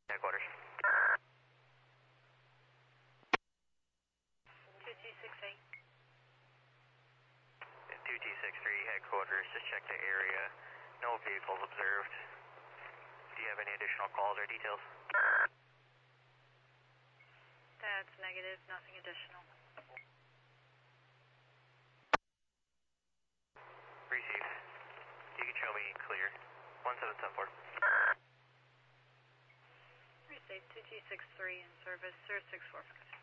Headquarters. 2268. 2263 headquarters, just check the area. No vehicles observed. Do you have any additional calls or details? That's negative, nothing additional. Receive. You can show me clear. 1774. Receive 2263 in service 0645.